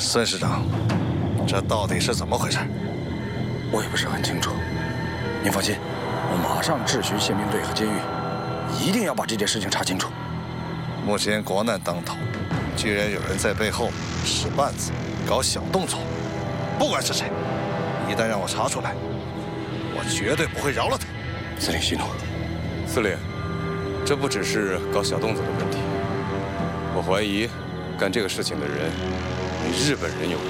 孙师长，这到底是怎么回事？ 我也不是很清楚。您放心，我马上质询宪兵队和监狱，一定要把这件事情查清楚。 目前国难当头，居然有人在背后使绊子、搞小动作，不管是谁，一旦让我查出来，我绝对不会饶了他。 司令息怒。 司令，这不只是搞小动作的问题，我怀疑干这个事情的人与日本人有关。